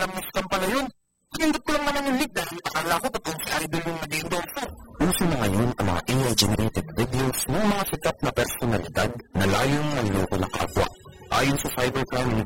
Isang scam pala yun. Hindi ko lang naman yung leak dahil akala ko totoong si Idol yung nag-endorso. Uso na ngayon ang mga AI-generated videos ng mga sikat na personalidad na layong manloko ng kapwa. Ayon sa cybercrime